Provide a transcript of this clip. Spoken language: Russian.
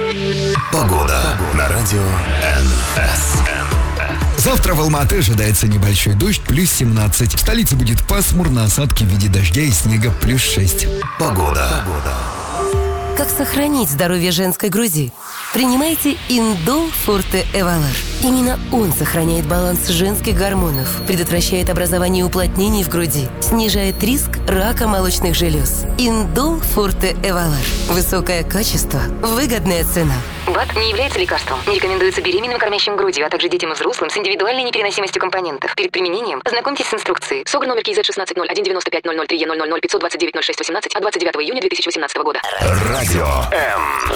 Погода на радио НС. Завтра в Алма-Ате ожидается небольшой дождь, плюс 17. В столице будет пасмурно, осадки в виде дождя и снега, плюс 6. Погода. Как сохранить здоровье женской груди? Принимайте Индол Форте Эвалар. Именно он сохраняет баланс женских гормонов, предотвращает образование уплотнений в груди, снижает риск рака молочных желез. Индол Форте Эвалар. Высокое качество, выгодная цена. БАД не является лекарством. Не рекомендуется беременным, кормящим грудью, а также детям и взрослым с индивидуальной непереносимостью компонентов. Перед применением ознакомьтесь с инструкцией. СОГР номер КИЗ-16-01-95-003-Е003 Е00 529 06 18 от 29 июня 2018 года. Радио М.